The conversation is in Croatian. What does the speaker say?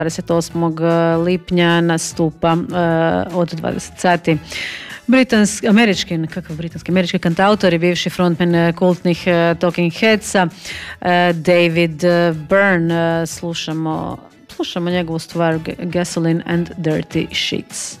28. lipnja nastupa od 20 sati. Američki kantautor i bivši frontman kultnih Talking Headsa, David Byrne. Slušamo njegovu stvar Gasoline and Dirty Sheets.